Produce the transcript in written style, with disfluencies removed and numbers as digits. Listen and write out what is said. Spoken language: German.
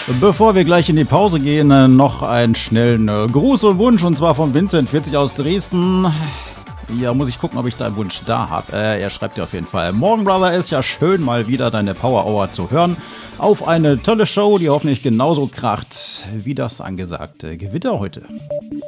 Bevor wir gleich in die Pause gehen, noch einen schnellen Gruß und Wunsch, und zwar von Vincent, 40 aus Dresden. Ja, muss ich gucken, ob ich da einen Wunsch da habe. Er schreibt dir auf jeden Fall: Morgen, Brother, ist ja schön, mal wieder deine Power Hour zu hören. Auf eine tolle Show, die hoffentlich genauso kracht wie das angesagte Gewitter heute.